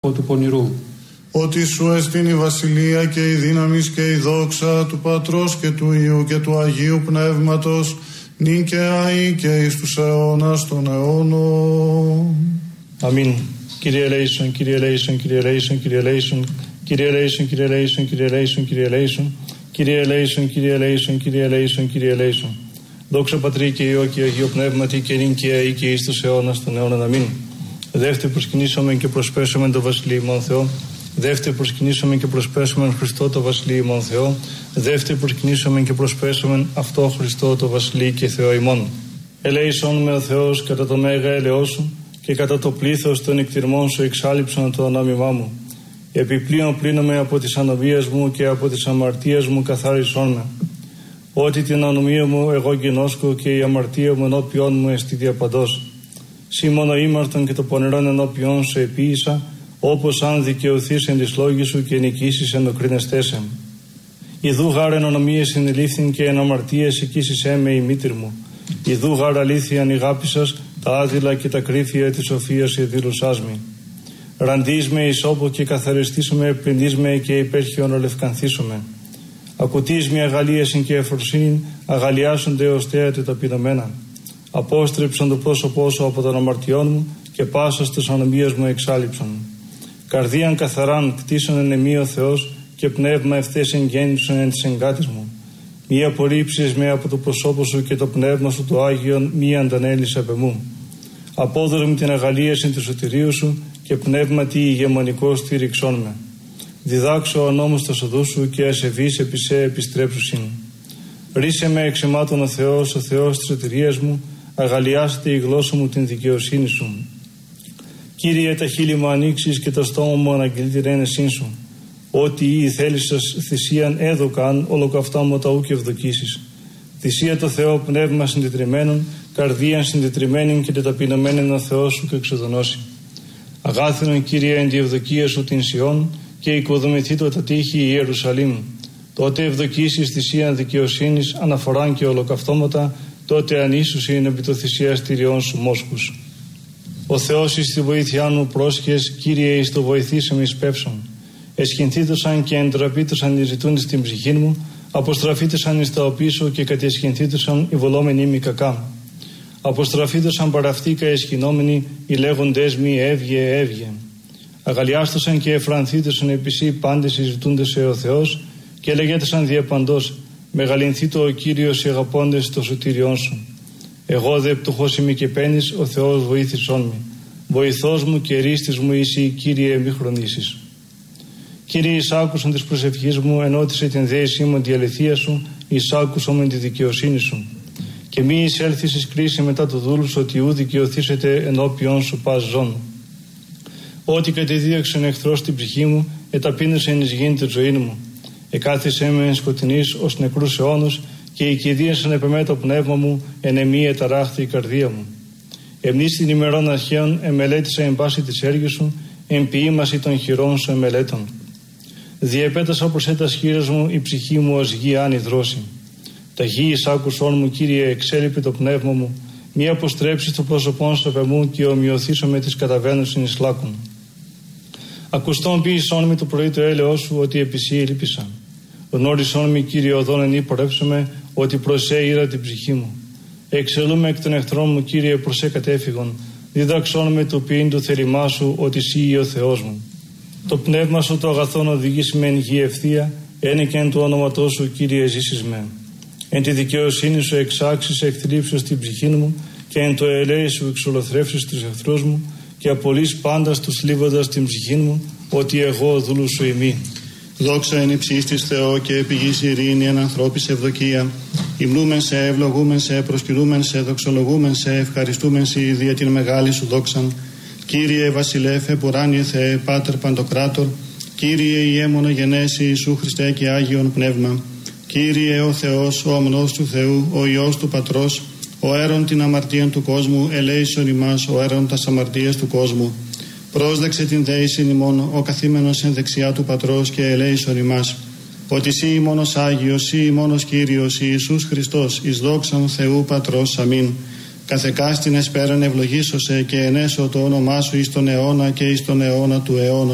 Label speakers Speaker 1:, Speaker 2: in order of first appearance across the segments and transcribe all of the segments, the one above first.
Speaker 1: του πονηρού.
Speaker 2: Ότι σου εστίν η βασιλεία και η δύναμις και η δόξα του Πατρός και του Υιού και του Αγίου Πνεύματος, νυν και αεί και εις τους αιώνας των αιώνων.
Speaker 3: Αμήν. Κύριε ελέησον, Κύριε ελέησον, Κύριε ελέησον, Κύριε ελέησον, Κύριε ελέησον, Κύριε ελέησον, Κύριε ελέησον, Κύριε ελέησον, Κύριε ελέησον, Κύριε ελέησον, Κύριε ελέησον, Κύριε ελέησον. Δόξα Πατρί και Υιό και Αγίο Πνεύματι και νυν και αεί και εις τους αιώνας των αιώνων. Αμήν. Δεύτερη προσκυνήσομεν και προσπέσομεν το Βασιλείο ημών Θεό. Δεύτερη προσκυνήσομεν και προσπέσομεν Χριστό το Βασιλείο ημών Θεό. Δεύτερη προσκυνήσομεν και προσπέσομεν αυτό Χριστό το Βασιλείο και Θεό ημών. Ελέησον με ο Θεός κατά το μέγα έλεό σου και κατά το πλήθος των εκτιρμών σου εξάλειψον το ονόμημά μου. Επιπλέον πλύνομαι από τις ανομίες μου και από τις αμαρτίες μου καθάρισόν με. Ότι την ανομία μου εγώ γινώσκω και η αμαρτία μου ενώπιόν μου εστί διαπαντός. Σύ μόνο ήμαρτον και το πονηρόν ενώπιόν σου επίησα, όπως αν δικαιωθείς εν της λόγης σου και νικήσεις εν οκρίνεστέσαι. Ιδού γάρ εν ονομίες συνελήφθην και εν αμαρτίες εκείσισέ με η μήτρη μου. Ιδού γάρ αλήθειαν η αγάπη σας, τα άδειλα και τα κρύφια της σοφίας εδήλωσάς μη. Ραντείς με ισόπο και καθαριστήσουμε, πλυντείς με και υπέρχιον ολευκανθήσουμε. Ακουτείς με αγαλίασιν και εφροσύνην, αγαλιάσονται ως θέατε ταπεινωμένα. Απόστρεψαν το πρόσωπό σου από των αμαρτιών μου και πάσα στους ανομίες μου εξάλειψαν. Καρδίαν καθαράν κτίσον εν εμεί ο Θεός και πνεύμα ευθές εγγέννησον εν της εγκάτης μου. Μη απορρίψεις με από το προσώπο σου και το πνεύμα σου το Άγιον μη αντανέλεις απ' εμού. Απόδωρε μου την αγαλίαση του σωτηρίου σου και πνεύματι ηγεμονικό στήριξόν με. Διδάξω ο νόμος τα οδού σου και ασεβείς επί σε επιστρέψουσιν. Ρίσε με εξαιμάτων ο Θεός της σωτηρίας μου, αγαλιάστε η γλώσσα μου την δικαιοσύνη σου. Κύριε, τα χείλη μου ανοίξεις και το στόμα μου αναγγείλει την ένεσήν σου. Ό,τι ή θέλεις σας θυσίαν έδωκαν, ολοκαυτά μου τα ου και ευδοκίσεις. Θυσία το Θεό πνεύμα συντετριμένων, καρδίαν συντετριμένην και τεταπεινωμένην ο Θεός σου και εξοδονώσει. Αγάθινον Κύριε εν τη ευδοκία σου την Σιών και οικοδομηθήτω τα τείχη η Ιερουσαλήμ. Τότε ευδοκίσεις θυσίαν δικαιοσύνης, αναφοράν και ολοκαυτώματα, τότε ανίσους είναι επί το θυσιαστηριών σου μόσχους. Ο Θεός εις τη βοήθειά μου πρόσχες, Κύριε εις το βοηθήσε με εις πεύσον. Εσχυνθήτωσαν και εντραπήτωσαν οι ζητούντες στην ψυχή μου, αποστραφήτωσαν εις τα οπίσω και κατεσχυνθήτωσαν οι βολόμενοι μη κακά. Αποστραφήτωσαν παραυτήκα εσχυνόμενοι, οι λέγοντες μη έβγε, έβγε. Αγαλιάστωσαν και εφρανθήτωσαν επισή πάντες οι ζητούντες ο Θεός και λέγετωσαν διαπαντός, μεγαλυνθήτω ο Κύριος οι αγαπώντες το σωτήριόν σου. Εγώ δε πτωχός είμαι και πένης, ο Θεός βοήθησόν με. Βοηθός μου και ρίστης μου είσαι, Κύριε μη χρονίσεις. Κύριε, εισάκουσον της προσευχής μου, ενώτισε την δέησή μου τη αληθεία σου, εισάκουσον με τη δικαιοσύνη σου. Και μη εισέλθεις εις κρίση μετά του δούλου σου, ότι ου δικαιωθήσετε ενώπιον σου πας ζών. Ό,τι κατεδίωξεν εχθρός στην ψυχή μου, εταπείνωσε εις γήν τη ζωή μου. Εκάθισε με εν σκοτεινής ως νεκρούς αιώνους και οικηδίασαν επεμέ το πνεύμα μου, εν εμή εταράχθη η καρδία μου. Εμνείς την ημερών αρχαίων εμελέτησα εν πάση της έργης σου, εν ποιήμαση των χειρών σου εμελέτων. Διεπέτασα προς έτας χείρας μου, η ψυχή μου ως γη άνη δρόση. Τα γη εις άκουσόν μου, Κύριε, εξέλιπε το πνεύμα μου, μη αποστρέψεις το πρόσωπόν σου απ' εμού και ομοιωθήσω με τις καταβαίνουσιν εις λάκων. Ακουστόν ποιησόν με το πρωί το έλεος σου, ότι επισή ελπίσα. Γνώρισόν με, Κύριε, οδόν εν υπορέψαμε, ότι προσέ ήρα την ψυχή μου. Εξελούμε εκ των εχθρών μου, Κύριε, προσέ κατέφυγον. Διδάξόν με το ποιήν του θερημά σου, ότι εσύ ο Θεός μου. Το πνεύμα σου το αγαθόν οδηγήσει με εν γη ευθεία, ένε και εν του όνοματός σου, Κύριε, ζήσεις με. Εν τη δικαιοσύνη σου εξάξεις εκθλίψεις την ψυχή μου και εν το ελέη σου εξολοθρεύσεις τους εχθρούς μου και απολύς πάντα τους θλίβοντας την ψυχή μου, ότι εγώ δούλου σου ημί.
Speaker 2: Δόξα εν υψίστης Θεό και επί γης ειρήνη εν ανθρώπης ευδοκία. Υμνούμεν σε, ευλογούμεν σε, προσκυρούμεν σε, δοξολογούμεν σε, ευχαριστούμεν σε δια την μεγάλη σου δόξαν. Κύριε Βασιλέφε, πουράνιε Θεέ, Πάτερ Παντοκράτορ, Κύριε Ιέμονο γενέσει Ιησού Χριστέ και Άγιον Πνεύμα. Κύριε ο Θεός, ο αμνός του Θεού, ο Υιός του Πατρός, ο αίρον την αμαρτία του κόσμου, ελέησον ημάς, ο αίρον τας αμαρτίας του κόσμου. Πρόσδεξε την δέησιν ημών, ο καθήμενος εν δεξιά του Πατρός και ελέησον ημάς. Ότι σύ μόνος Άγιος, σύ μόνος Κύριος, Ιησούς Χριστός, εις δόξαν Θεού Πατρός, αμήν. Καθεκάστην εσπέραν ευλογήσωσε και ενέσω το όνομά σου εις τον αιώνα και εις τον αιώνα του αιώνος.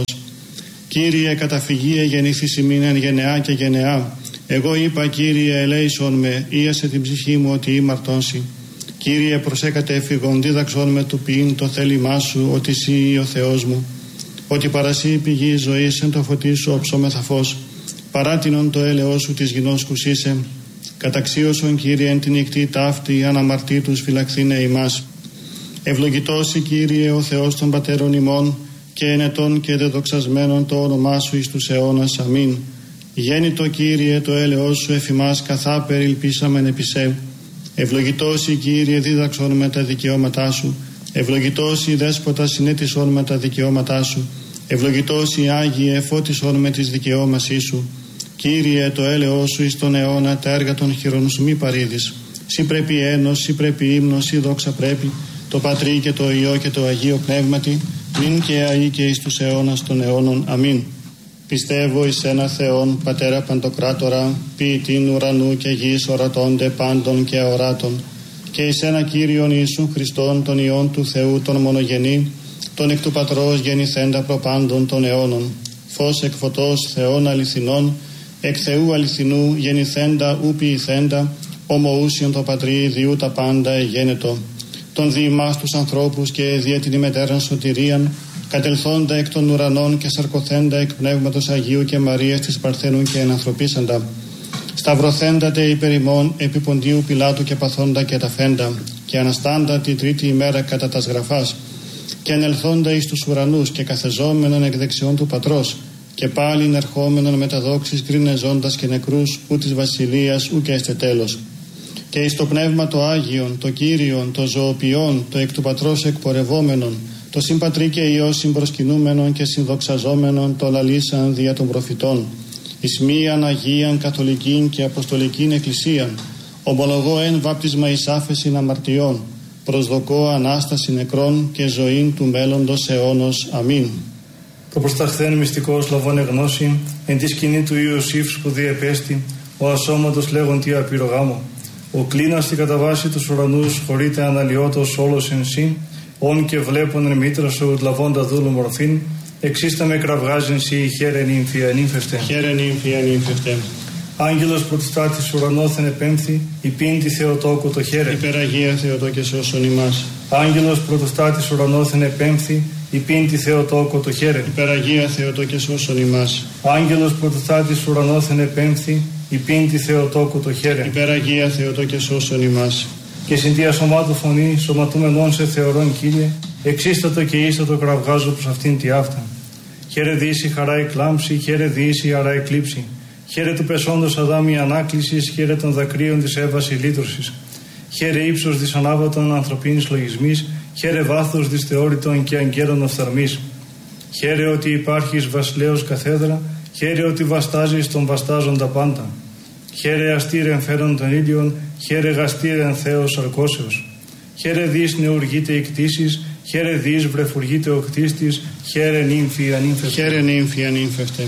Speaker 2: Κύριε, καταφυγίε γεννήθης ημίν εν γενεά και γενεά. Εγώ είπα, Κύριε, ελέησον με, ίασε την ψυχή μου ότι ήμαρτonsι. Κύριε, προσέκατε εφηγον, δίδαξον με του ποιήν το θέλημά σου, ότι εσύ ο Θεός μου. Ότι παρασύ πηγή ζωής εν το φωτί σου οψόμεθα φως. Παράτινον το έλεος σου της γινώσκους είσαι. Καταξίωσον, Κύριε, εν την νυχτή ταύτη, αναμαρτήτους φυλαχθήνε ημάς. Ευλογητώσι, Κύριε, ο Θεός των πατέρων ημών, και ενετών και δεδοξασμένων το όνομά σου εις τους αιώνας. Αμήν. Γέννητο, Κύριε, το έλεος σου εφημάς, καθά περιλπίσαμεν επισέ. Ευλογητώσι, Κύριε, δίδαξον με τα δικαιώματά σου. Ευλογητώσι, Δέσποτα, συνέτησον με τα δικαιώματά σου. Ευλογητώσι, Άγιε, φώτισον με τις δικαιώμασή σου. Κύριε, το έλεος σου εις τον αιώνα, τα έργα των χειρών σου μη παρήδεις. Σύ πρέπει ένος, σύ πρέπει ύμνος, σύ δόξα πρέπει, το Πατρί και το Υιό και το Αγίο Πνεύματι, μην και αεί και εις τους αιώνας των αιώνων. Αμήν. Πιστεύω εις ένα Θεόν, Πατέρα Παντοκράτορα, ποιητήν ουρανού και γης, ορατώνται πάντων και αοράτων, και εις ένα Κύριον Ιησούν Χριστόν, τον Υιόν του Θεού, τον μονογενή, τον εκ του Πατρός γεννηθέντα προπάντων των αιώνων, φως εκ φωτός Θεών αληθινών, εκ Θεού αληθινού γεννηθέντα ου ποιηθέντα, ομοούσιον το Πατρί διού τα πάντα εγένετο, τον διημάς τους ανθρώπους και δια την ημετέραν σωτηρίαν, κατελθόντα εκ των ουρανών και σαρκωθέντα εκ Πνεύματος Αγίου και Μαρίας της Παρθένου και ενανθρωπίσαντα, σταυρωθέντα υπερ ημών επί Ποντίου Πιλάτου και παθόντα και ταφέντα, και αναστάντα τη τρίτη ημέρα κατά τας γραφάς, και ανελθόντα εις τους ουρανούς και καθεζόμενον εκ δεξιών του Πατρός, και πάλιν ερχόμενον με τα δόξης κρίνεζόντας και νεκρούς, ου της βασιλείας ου και έστε τέλος. Και εις το Πνεύμα το Άγιον, το Κύριον, το ζωοποιόν, το εκ του Πατρός εκπορευόμενον, το συμπατρί και Υιό συμπροσκυνούμενον και συνδοξαζόμενον, το λαλήσαν δια των προφητών, εις μίαν Αγίαν Καθολικήν και Αποστολικήν Εκκλησίαν, ομολογώ εν βάπτισμα εις άφεσιν αμαρτιών, προσδοκώ Ανάσταση νεκρών και ζωήν του μέλλοντος αιώνος. Αμήν.
Speaker 3: Το προσταχθέν μυστικός λαβώνε γνώση, εν τη σκηνή του Ιωσήφ σπουδή επέστη, ο ασώματος λέγον τι απειρογάμο. Ο κλίνας στην καταβάση τους ουρανούς χωρείται αναλυότος όλος εν σύν, όν και βλέπον εν μήτρα σου λαβώντα δούλου μορφήν, εξίστα με κραυγάζεν σοι χαίρεν ύμφη ανήμφευτε.
Speaker 2: Χαίρεν ύμφη ανήμφευτε.
Speaker 3: Άγγελος πρωτοστάτης ουρανόθεν επέμφθη, υπήν τη Θεοτόκου το χαίρε.
Speaker 2: Υπεραγία Θεοτόκε σώσον ημάς.
Speaker 3: Άγγελος πρωτοστάτης ουρανόθεν επέμφθη, υπήν τη Θεοτόκου το χαίρε.
Speaker 2: Υπεραγία Θεοτόκε σώσον ημάς.
Speaker 3: Άγγελος πρωτοστάτης ουρανόθεν επέμφθη, υπήν τη Θεοτόκου το χαίρε.
Speaker 2: Υπεραγία Θεοτόκε σώσον ημάς.
Speaker 3: Και συν τη ασωμάτου φωνή, σωματούμενον σε θεωρών Κύριε, εξίστατο και ίστατο κραυγάζω προς αυτήν τη αυτά. Χαίρε διήσει χαρά η κλάμψη, χαίρε διήσει αρά η κλήψη. Χαίρε του πεσόντος Αδάμ η ανάκλησης, χαίρε των δακρύων της Εύας η λύτρωσης. Χαίρε ύψος δυσανάβατων ανθρωπίνης λογισμής, χαίρε βάθος δυσθεώρητων και αγγέλων οφθαλμής. Χαίρε ότι υπάρχεις βασιλέως καθέδρα, χαίρε ότι βαστάζεις τον βαστάζοντα πάντα. Χαίρε αστήρεν φέρον των ήλιων, χαίρε γαστήρεν Θεός αρκώσεως. Χαίρε δις νεουργείται η κτήσης, χαίρε δις βρεφουργείται ο κτίστης, χαίρε νύμφη ανήμφευτε.
Speaker 2: Χαίρε νύμφη ανήμφευτε.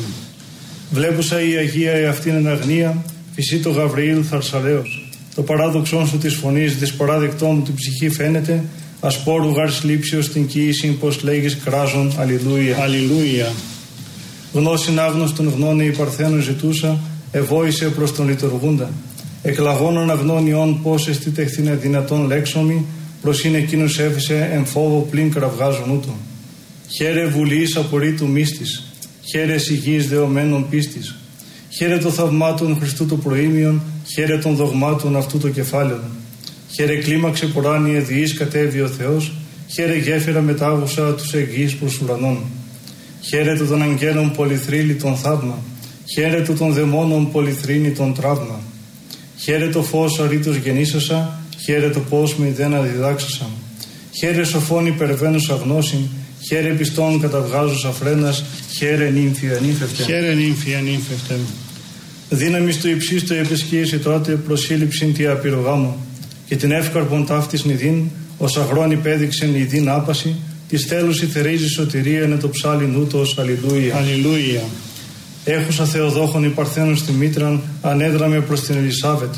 Speaker 3: Βλέπουσα η Αγία εαυτήν εν αγνία, φυσί το Γαβριήλ θαρσαλέως. Το παράδοξόν σου της φωνής, δυσπαράδεκτό μου την ψυχή φαίνεται, ασπόρου γάρ λήψεως στην κοίησιν, πως λέγεις κράζον, αλληλούια.
Speaker 2: Αλληλούια.
Speaker 3: Γνώσιν άγνωστον γνώνε η Παρθένου ζητούσα, ευόησε προς τον λειτουργούντα. Εκλαγώνων αγνώνιον πώς εστίτεχθήνε δυνατόν λέξομη, προς είναι εκείνος έφυσε εν φόβο πλην κραυγάζον ούτω. Χαίρε βουλής απορρίτου μύστης, χαίρε σιγής δεωμένων πίστης. Χαίρε το θαυμάτων Χριστού το προήμιον, χαίρε των δογμάτων αυτού το κεφάλαιο. Χαίρε κλίμαξε ποράνιε διείς κατέβη ο Θεός, χαίρε γέφυρα μετάγουσα τους εγγύς προς ουρανών. Χαίρε το των αγγέλων πολυθρύλι τον θαύμα, χαίρε το των δαιμόνων πολυθρύνη τον τραύμα. Χαίρε το φως αρήτως γεννήσασα, χαίρε το πώς με ιδένα διδάξασα. Χαίρε σοφών υπερβαίνουσα γνώσιν, χαίρε πιστών καταβγάζουσα φρένας, χαίρε νύμφη ανήμφευτε.
Speaker 2: Χαίρε νύμφη ανήμφευτε.
Speaker 3: Δύναμις του υψίστου επισκίεση τότε προσήλυψην τη απειρογάμου, και την εύκαρπον ταύτης νηδίν, ως αγρόν υπέδειξεν νηδίν άπαση, της θέλους η θερίζει σωτηρία είναι το ψάλιν ούτως, αλληλούια.
Speaker 2: Αλληλούια.
Speaker 3: Έχουσα Θεοδόχων η Παρθένου στη Μήτραν, ανέδραμε προς την Ελισάβετ.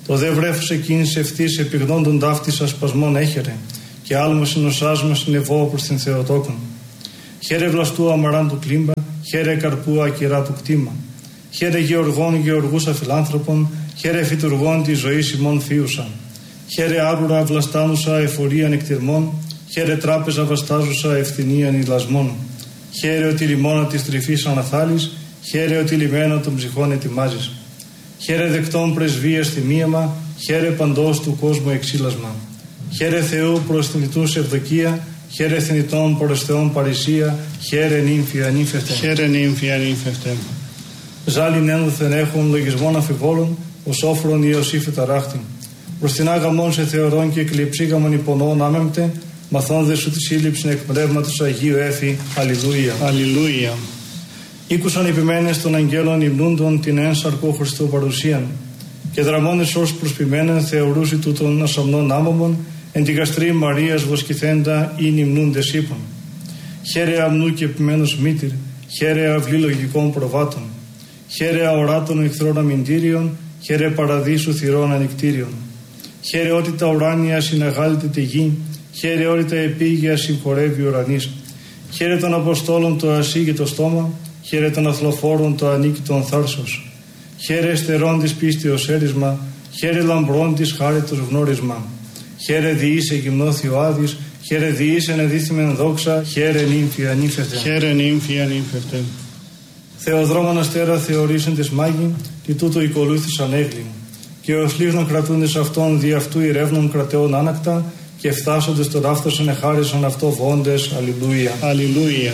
Speaker 3: Το δε βρέφος εκείνης ευθύς επιγνώντων ταύτης ασπασμών έχερε, και άλμος συνοσάς μας συνεβώ προς την Θεοτόκον. Χαίρε βλαστού αμαράν του κλίμπα, χαίρε καρπού ακυρά του κτήμα. Χαίρε γεωργών γεωργούς αφιλάνθρωπων, χαίρε φυτουργών τη ζωή ημών φίουσα. Χαίρε άρουρα βλαστάνουσα εφορίαν εκτιρμών, χαίρε τράπεζα βαστάζουσα ευθυνίαν ηλασμών. Χαίρε ότι λιμώνα της τρυφής αναθάλεις, χαίρε ότι λιμένα των ψυχών ετοιμάζεις. Χαίρε δεκτών πρεσβείας θυμίαμα, χαίρε παντός του κόσμου εξήλασμα. Χαίρε Θεού προς θνητούς ευδοκία, χαίρε θνητών προς Θεόν παρησία, χαίρε νύμφη ανήφευτε.
Speaker 2: Χαίρε νύμφη ανήφευτε.
Speaker 3: Ζάλιν ένδοθεν έχουν λογισμών αφιβόλων, ως όφρον Ιωσήφ ταράχτην. Προς την άγαμον σε θεωρών και εκλειψήγαμον υπονών άμεμπτε, μαθών δε σου τη σύλληψη εκ πνεύματος Αγίου Έφη. Αλληλούια.
Speaker 2: Αλληλούια.
Speaker 3: Ήκουσαν επιμένες των αγγέλων υμνούντων την ένσαρκο Χριστού παρουσίαν, και δραμώνες ως προσπημένεν θεωρούσι του των ασαμνών άμαμων, εν τη γαστρή Μαρίας βοσκηθέντα ή υμνούντες είπων. Χαίρε αμνού και επιμένους μήτηρ, χαίρε αυλή λογικών προβάτων. Χαίρε αοράτων εχθρών αμυντήριων, χαίρε παραδείσου θυρών ανοιχτήριων. Χαίρε ότι τα ουράνια συναγάλεται τη γη, χαίρε ότι τα επίγεια συγχωρεύει ουρανής. Χαίρε των Αποστόλων το ασύγητο στόμα, χαίρε των αθλοφόρων το ανίκητον θάρσος. Χαίρε εστερών της πίστεως έρισμα, χαίρε λαμπρών της χάριτος γνώρισμα. Χαίρε διήσε γυμνώθη ο Άδης, χαίρε διήσε ενεδίθημεν δόξα, χαίρε νύμφη ανήφευτε.
Speaker 2: Χαίρε νύμφη ανήφευτε.
Speaker 3: Θεοδρόμων αστέρα θεωρήσεν της μάγη, τι τούτο οικολούθησαν έγκλη. Και ως λίγνων κρατούντες αυτών δι' αυτού ηρεύνων κρατεών άνακτα, και φτάσοντες τον άφθοσον εχάρισαν αυτό βόντες. Αλληλούια.
Speaker 2: Αλληλούια.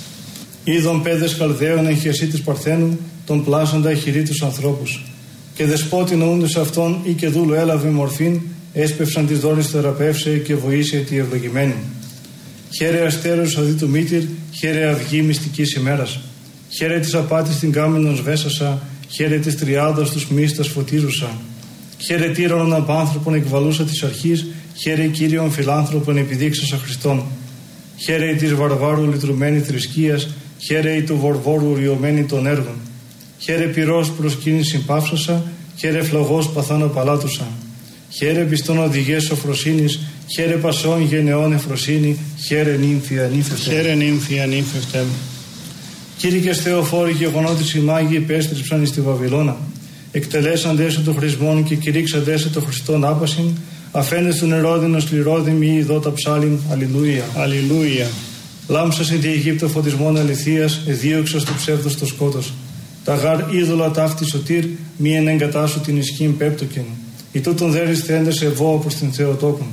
Speaker 3: Είδων πέδες Καλδαίων εν χεσί της Παρθένου, τον πλάσαντα χειρί τους ανθρώπους. Και δεσπότη νοούντες αυτών ή και δούλου έλαβε μορφήν, έσπευσαν τις δόλες θεραπεύσε και βοήσε τη ευλογημένη. Χαίρε αστέρος οδύ του μήτηρ, χαίρε αυγή μυστικής ημέρας. Χαίρε της απάτης την κάμινον σβέσασα, χαίρε της τριάδας τους μίστας φωτίζουσα. Χαίρε τύρανον απάνθρωπον εκβαλούσα της αρχής, χαίρε Κύριον φιλάνθρωπον επιδείξασα Χριστόν. Χαίρε της βαρβάρου λυτρουμένη θρησκείας, χαίρε του βορβόρου ριωμένη των έργων. Χαίρε πυρός προσκύνηση πάυσασα, χαίρε φλογός παθάνω παλάτουσα. Χαίρε πιστών οδηγές σοφροσύνης, χαίρε πασών γενεών εφροσύνη, χαίρε νύμφη ανήφευτε.
Speaker 2: Χαίρε νύμφη ανήφευτε.
Speaker 3: Κήρυκες Θεοφόροι γεγονότης οι μάγοι επέστρεψαν στη Βαβυλώνα. Εκτελέσαντες των χρησμών και κηρύξαντες των Χριστών άπασιν, αφένες του νερόδινος λιρόδημοι ή δότα ψάλιν. Αλληλούια.
Speaker 2: Αλληλούια.
Speaker 3: Λάμψασιν τη Αιγύπτο φωτισμών αληθείας, εδίωξας του ψεύδος το σκότος. Τα γάρ είδωλα ταύτη σωτήρ, μη εν εγκατάσου την ισχύν πέπτοκεν. Ι τούτον δέρεις θέντες ευώ προς την Θεοτόκον.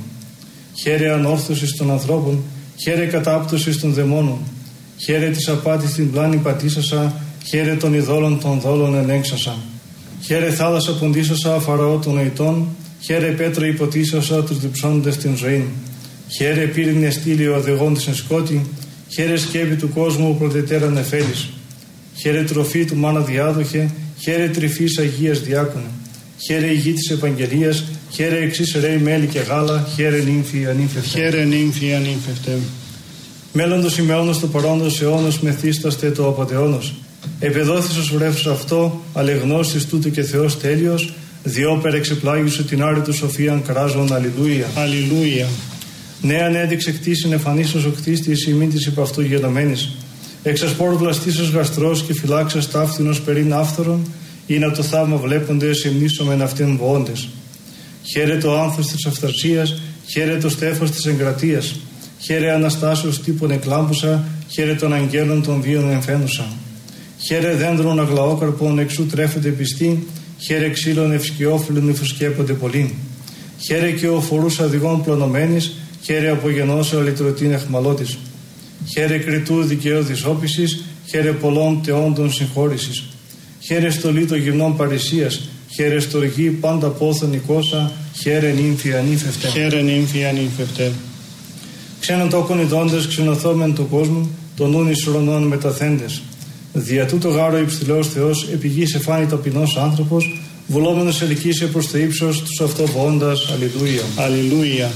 Speaker 3: Χαίρε ανόρθωσης των ανθρώπων, χαίρε κατάπτωσης των δαιμόνων. Χαίρε της απάτης την πλάνη πατήσασα, χαίρε των ειδόλων των δόλων ελέγξασα. Χαίρε θάλασσα ποντίσασα αφαραώ των νοητών, χαίρε πέτρο υποτίσασα τους διψώνοντες την ζωή. Χαίρε πύρινε στήλη ο οδηγών της εν σκότη, χαίρε σκέπη του κόσμου προτετέραν εφέλης. Χαίρε τροφή του μάνα διάδοχε, χαίρε τρυφής Αγίας διάκονε. Χαίρε η γη της επαγγελίας, χαίρε εξής ρέι μέλι και γάλα, χαίρε νύμφη ανήφευτε.
Speaker 2: Χαίρε νύμφη ανήφευτε.
Speaker 3: Μέλλοντος ημεώνος του παρόντος αιώνος μεθύσταστε το απατεώνος. Επεδόθησος βρέφος αυτό, αλεγνώστης τούτου και Θεός τέλειος, διόπερ εξεπλάγησου την άρη του σοφίαν κράζον. Αλληλούια.
Speaker 2: Αλληλούια.
Speaker 3: Νέαν έδειξε κτήσιν εφανίσος ο κτίστης ημίν της υπ' αυτού γενομένης. Εξασπόρ βλαστήσος γαστρός και φυλάξας ταύτινος περίν άφθορον, ή να το θαύμα βλέποντες εμνήσομεν αυτήν βοώντες. Χαίρε το άνθος της αυθαρσίας, χαίρε το στέφος της εγκρατείας. Χαίρε Αναστάσεως τύπων εκλάμπουσα, χαίρε των αγγέλων των βίων εμφαίνουσα. Χαίρε δέντρων αγλαόκαρπων εξού τρέφεται πιστή, χαίρε ξύλων ευσκιόφυλλων υφουσκέπονται πολύ. Χαίρε και ο φορούς αδειγών πλωνομένης, χαίρε απογενώσε ο λυτρωτήν εχμαλώτης. Χαίρε κριτού δικαίου δυσόπισης, χαίρε πολλών τεόντων συγχώρησης. Χαίρε στολή των γυμνών παρησίας, χαίρε στοργή πάντα πόθον οικόσα, χαίρε νύμφη ανήφευτε.
Speaker 2: Χαίρε νύμφη ανήφευτε.
Speaker 3: Ξένον τόκον ειδώντες ξενωθόμεν του κόσμου, των νουν ισορρονών μεταθέντες. Δια τούτο γάρο υψηλός Θεός επηγής εφάνει ταπεινός άνθρωπος, βουλόμενος ελκύσε προς το ύψος τους αυτοβόντας. Αλληλούια.
Speaker 2: Αλληλούια.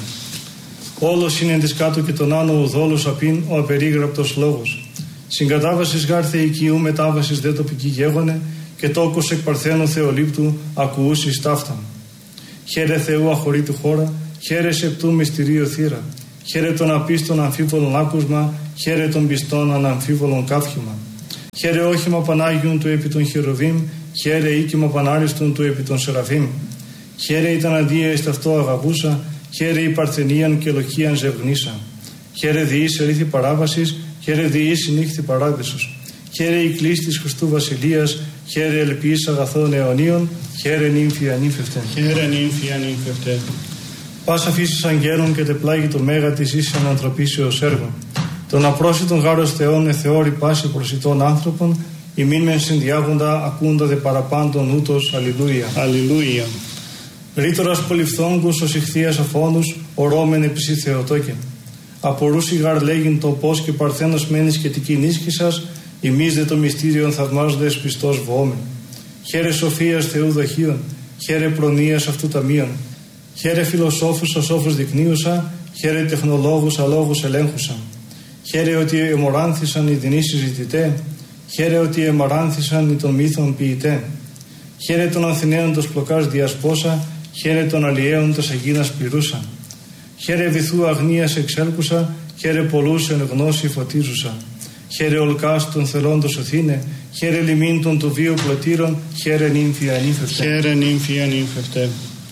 Speaker 3: Όλος είναι της κάτω και τον άνω ουδόλος απειν ο απερίγραπτος λόγος. Συγκατάβασης γάρ θεϊκίου μετάβασης δε τοπική γέγονε, και τόκος εκ παρθένου Θεολήπτου ακουούσης ταύτα. Χαίρε Θεού αχωρήτου χώρα, χαίρε σεπτού μυστηρίου θύρα. Χαίρε των απίστων αμφίβολων άκουσμα, χαίρε των πιστών αναμφίβολων καύχημα. Χαίρε όχημα Πανάγιον του επί των χερουβίμ, χαίρε οίκημα Πανάριστον του επί των Σεραφείμ. Χαίρε ήταν αντία εις ταυτό αγαπούσα, χαίρε η παρθενίαν και λοχίαν ζευγνήσα. Χαίρε διείς ερήθη παράβασης, χαίρε διείς συνύχθη παράδεισος. Χαίρε η κλής της Χριστού Βασιλείας, χαίρε ελπίς αγαθών αιωνίων, χαίρε νύμφη ανήφευτε.
Speaker 2: Χαίρε νύμφη ανήφευτε.
Speaker 3: Πάσα φύσης αγγέλων και τεπλάγει το μέγα της ίσης ανανθρωπίσεως έργων. Τον απρόσιτον γάρος Θεών εθεώρη πάση προσιτών άνθρωπων, ημίν μεν συνδιάγοντα ακούντα δε παραπάντων ούτως. Αλληλούια.
Speaker 2: Αλληλούια.
Speaker 3: Ρήτορας πολυφθόγκους ως ηχθείας αφώνους, ορώμεν επισή Θεοτόκεν. Απορούσι γαρ λέγειν το πώς και παρθένος μένεις και τικήν ίσχυ σας, ημείς δε το μυστήριον θαυμάζοντες πιστός βοόμεν. Χαίρε σοφίας Θεού δοχείων, χαίρε προνοίας αυτού ταμείων. Χαίρε φιλοσόφους ασόφους δεικνύουσα, χαίρε τεχνολόγους αλόγους ελέγχουσα. Χαίρε ότι εμοράνθησαν οι δεινοί συζητητέ, χαίρε ότι εμοράνθησαν οι των μύθων ποιητέ. Χαίρε των Αθηναίων τος πλοκάς διασπόσα, χαίρε των αλλιέων τος Αγίνας πληρούσα. Χαίρε βυθού αγνίας εξέλκουσα, χαίρε πολλούς εν γνώση φωτίζουσα. Χαίρε ολκάς των θελόντος οθήνε, χαίρε λιμήν των του βίου πλωτήρων, χαίρε νύμφη ανήφευτε.
Speaker 2: Χαίρε νύμφη ανήφευτε.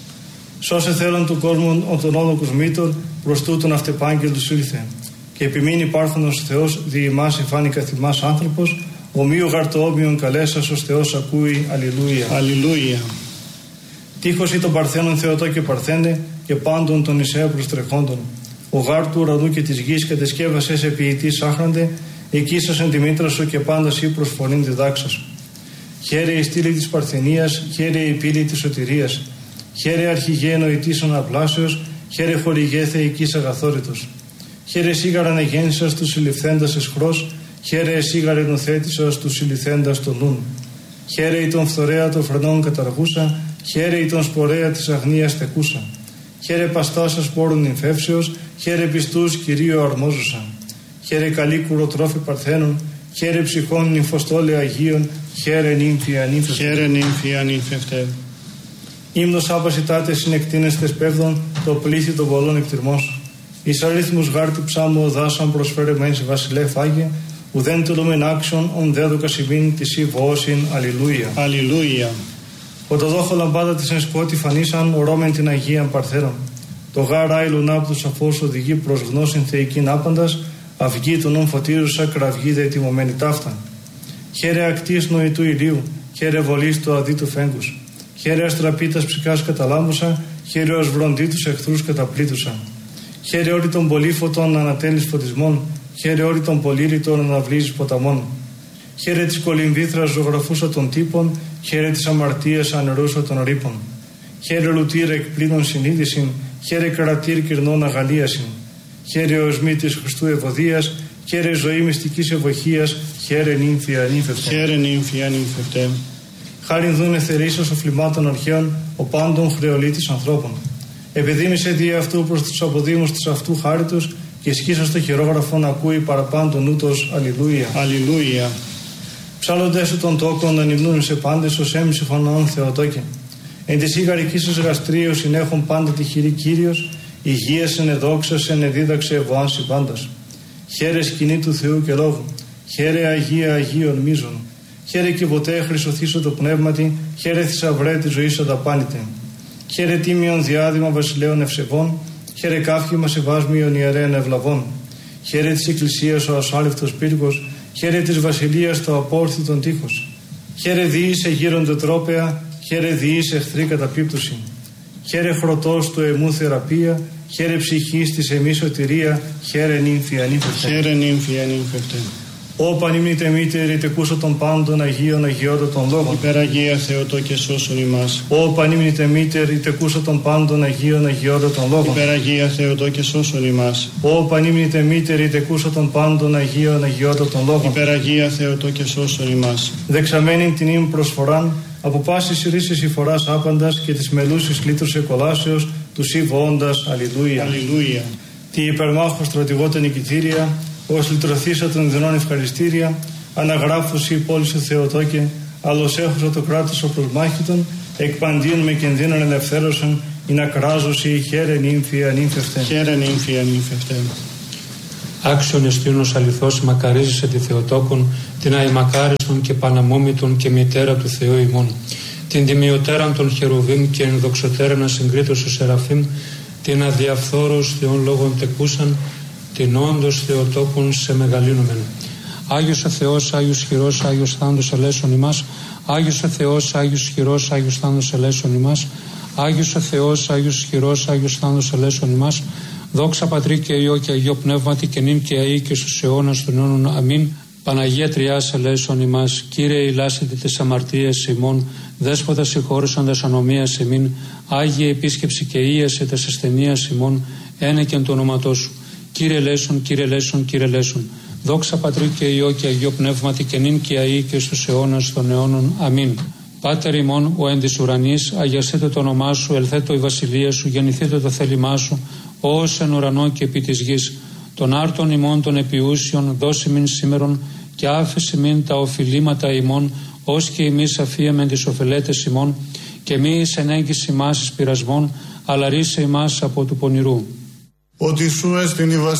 Speaker 3: Σώσε θέλον του κόσμου ο των όλοκους μήτων, προς τούτον αυτεπάγγελτος ήλθε. Και επιμήν υπάρχονος Θεός δι' ημάς εφάνει καθ' ημάς άνθρωπος, ομοίου γαρτοόμοιον καλέσας ως Θεός ακούει. Αλληλούια.
Speaker 2: Αλληλούια.
Speaker 3: Τύχος ή των Παρθένων Θεοτό και Παρθένε και πάντων των Ισαίου προστρεχόντων. Ο γάρ του ουρανού και της γης κατεσκεύασε σε ποιητής άχραντε, εκείσασεν τη μήτρα σου και πάντας ή προσφωνήν διδάξας. Χαίρε η στήλη της Παρθενίας, χαίρε η πύλη της σωτηρίας. Χαίρε αρχηγέ νοητής αναπλάσεως, χαίρε χορηγέ θεϊκής αγαθόρητος. Χαίρε σίγαραν εγέννησας του συλληφθέντας εσχρός, χαίρε σίγαρε νοθέτησας του συλληφθέντας των νουν. Χαίρε η τον φθορέα των φρενών καταργούσα, χαίρε η τον σπορέα της αγνίας τεκούσα. Χαίρε παστάσας πόρων νυμφεύσεως, χαίρε πιστούς Κυρίου αρμόζουσα. Χαίρε καλή κουροτρόφη Παρθένων, χαίρε ψυχών νυμφοστόλε Αγίων, χαίρε νύμφη ανήφευτε.
Speaker 2: Χαίρε νύμφη ανήφευτε.
Speaker 3: Ύμνος άπασιτάτε συνεκτίνεστες πέβδων, το πλήθη των πολλών εκτιρμός. Εις αρίθμους γάρτη ψάμου οδάσαν προσφέρε μεν σε βασιλέ φάγε, ουδέν τελούμεν άξιον ον δέδοκα σημείν της ή βοώσιν. Αλληλούια.
Speaker 2: Αλληλούια.
Speaker 3: Οτοδόχο λαμπάδα της εν σκότη φανίσαν, ορώμεν την Αγίαν Παρθένων. Το γάρα άιλον άπ' του σαφώς οδηγεί προς γνώσιν θεϊκήν άπαντας, αυγή του νουν φωτίζουσα, κραυγή δε τιμωμένη ταύταν. Χαίρε ακτής νοητού ηλίου, χαίρε βολής του αδίτου φέγγους. Χαίρε αστραπίτας ψυχάς καταλάμβουσα, χαίρε ως βροντίτους εχθρούς καταπλήτουσα. Χαίρε όρι των πολύφωτων ανατέλεις φωτισμών, χαίρε όρι των πολύλιτων αναβλύζεις ποταμών. Χαίρε της κολυμβήθρας ζωγραφούσα των τύπων, χαίρε της αμαρτίας ανερούσα των ρήπων. Χαίρε λουτήρ εκπλήνων συνείδησιν, χαίρε κρατήρ κυρνών αγαλίασιν. Χαίρε οσμή της Χριστού ευωδίας, χαίρε ζωή μυστικής ευωχίας, χαίρε νύμφη ανήφευτε.
Speaker 2: Χαίρε νύμφη ανήφευτε.
Speaker 3: Χάριν δούνε θερήσεως ο φλιμάτων αρχαίων, ο πάντων χρεολίτης ανθρώπων. Επιδήμησε δι' αυτού προς τους αποδήμους της αυτού χάριτος και σκίσας το χειρόγραφον ακούει παραπάντων ούτως. Αλληλούια.
Speaker 2: Αλληλούια.
Speaker 3: Ψάλλοντες σου των τόκων να νυμνούν σε πάντες ως έμψυχον όν Θεοτόκεν. Εν της ήγαρικής σας γαστρίου συνέχουν πάντα τη χειρή Κύριος, υγείας εν εδόξας εν εδίδαξε ευωάνση πάντας. Χαίρε σκηνή του Θεού και λόγου, χαίρε Αγία Αγίων μίζων. Χαίρε και ποτέ χρυσοθήσω το πνεύματι, χαίρε θησαυρέ τη ζωή αδαπάνητε. Χαίρε τίμιον διάδημα βασιλέων ευσεβών, χαίρε κάφημα σεβάσμιον ιερέων ευλαβών. Χαίρε της Εκκλησίας ο ασάλευτος πύργος, χαίρε της βασιλείας το απόρθητον τείχος. Χαίρε διείς εγείρονται τρόπαια, χαίρε διείς εχθροί καταπίπτουσιν. Χαίρε χρωτός του εμού θεραπεία, χαίρε ψυχής της εμεί σωτηρία, χαίρε νύμφη ανήφευτε.
Speaker 2: Χαίρε νύμφη ανήφευτε.
Speaker 3: Ω πανήμνητε μήτερη τεκούσω των πάντων Αγίων αγιότατων λόγων.
Speaker 2: Υπεραγία Θεοτό και σώσον ημάς.
Speaker 3: Ω πανήμνητε μήτερη τεκούσω των πάντων Αγίων αγιότατων λόγων.
Speaker 2: Υπεραγία Θεοτό και σώσον ημάς.
Speaker 3: Ω πανήμνητε μήτερη τεκούσω των πάντων Αγίων αγιότατων λόγων.
Speaker 2: Υπεραγία Θεοτό και σώσον ημάς.
Speaker 3: Δεξαμένην την ύμ προσφοράν, από πάσης ρίσης φοράς άπαντας και της μελούσης λύτρους εκολάσεως του σύβοοντας. Αλληλούια.
Speaker 2: Αλληλούια.
Speaker 3: Τη υπερμάχου στρατηγότε νικητήρια, ως λυτρωθήσα των δεινών ευχαριστήρια, αναγράφουσι η πόλη σου Θεοτόκε, άλλος έχωσα το κράτος ο προσμάχητον, εκ παντίον με κινδύνων ελευθέρωσαν, in ακράζωση χαίρε νύμφη ανήμφευτε.
Speaker 2: Χαίρε νύμφη ανήμφευτε.
Speaker 1: Άξιον εστίνος αληθώς μακαρίζεσαι τη Θεοτόκον, την αημακάριστον και παναμόμητον και μητέρα του Θεού ημών, την τιμιωτέραν των χερουβίμ και ενδοξωτέραν ασυγκρίτως ο Σεραφείμ, την αδιαφθόρος Θεών λόγων τεκούσαν, την όντως Θεοτόκον σε μεγαλύνομεν. Άγιος ο Θεός, Άγιος χειρός, Άγιος θάνατος ελέησον ημάς. Άγιος ο Θεός, Άγιος χειρός, Άγιος θάνατος ελέησον ημάς. Άγιος ο Θεός, Άγιος χειρός, Άγιος θάνατος ελέησον ημάς. Δόξα Πατρί και Υιό και Αγίο Πνεύματι και νυν και αεί και στους αιώνας των αιώνων. Αμήν. Παναγία Τριάς ελέησον ημάς. Κύριε ηλάσετε τις αμαρτίες ημών. Δέσποτα συγχώρησαντας ανομίας ημίν. Άγιε επίσκεψη και ίαση τας ασθενείας ημών. Ένεκεν το όνοματό σου. Κύριε ελέησον, Κύριε ελέησον, Κύριε ελέησον. Δόξα Πατρί και Υιό και Αγίο Πνεύματι και νυν και αεί και στους αιώνας των αιώνων. Αμήν. Πάτερ ημών ο εν της ουρανής, αγιασθήτω το όνομά σου, ελθέτω η βασιλεία σου, γεννηθήτω το θέλημά σου, ως εν ουρανό και επί της γης. Των άρτων ημών των επιούσιων, δώσει μην σήμερον, και άφεση μην τα οφειλήματα ημών, ως και εμείς αφίεμεν τις οφελέτες ημών, και μη εις ενέγγιση ημάς εις πειρασμών, αλλά ρίσε ημάς από του πονηρού.
Speaker 4: Ότι σου έστειν η βασιλεία